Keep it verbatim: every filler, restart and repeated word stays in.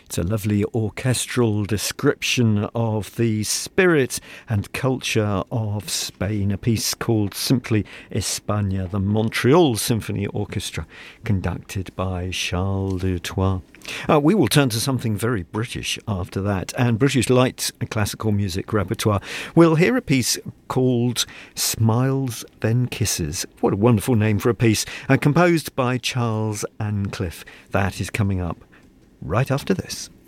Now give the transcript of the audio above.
It's a lovely orchestral description of the spirit and culture of Spain, a piece called simply España, the Montreal Symphony Orchestra, conducted by Charles Dutoit. Uh, we will turn to something very British after that, and British light classical music repertoire. We'll hear a piece called Smiles Then Kisses. What a wonderful name for a piece, uh, composed by Charles Ancliffe. That is coming up right after this.